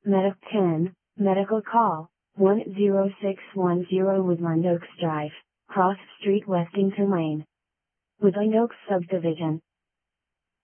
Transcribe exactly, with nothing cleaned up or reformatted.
Medic ten, Medical Call, one zero six one zero Woodland Oaks Drive, Cross Street, Westington Lane. Woodland Oaks Subdivision,